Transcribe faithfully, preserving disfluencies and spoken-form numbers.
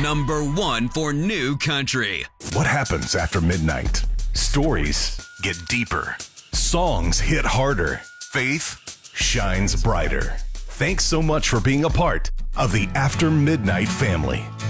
number one for new country. What happens after midnight? Stories get deeper. Songs hit harder. Faith shines brighter. Thanks so much for being a part of the After Midnight family.